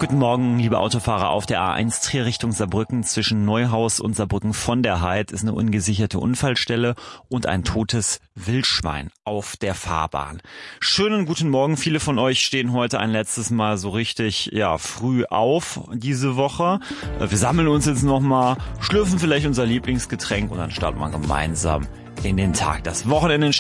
Guten Morgen, liebe Autofahrer auf der A1 Trier Richtung Saarbrücken. Zwischen Neuhaus und Saarbrücken von der Heid ist eine ungesicherte Unfallstelle und ein totes Wildschwein auf der Fahrbahn. Schönen guten Morgen. Viele von euch stehen heute ein letztes Mal so richtig früh auf diese Woche. Wir sammeln uns jetzt nochmal, schlürfen vielleicht unser Lieblingsgetränk und dann starten wir gemeinsam in den Tag. Das Wochenende